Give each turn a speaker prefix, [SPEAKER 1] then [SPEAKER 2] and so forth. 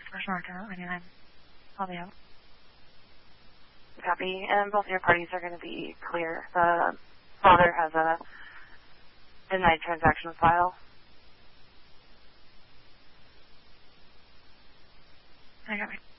[SPEAKER 1] for short-term. I mean, I'll be out.
[SPEAKER 2] Copy. And both your parties are going to be clear. The father has a midnight transaction file.
[SPEAKER 1] I got it.